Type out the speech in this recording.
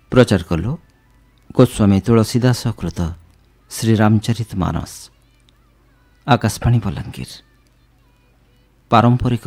प्रचार कलो गोस्वामी तुलसीदास कृत श्रीरामचरित मानस। आकाशवाणी बलांगीर पारंपरिक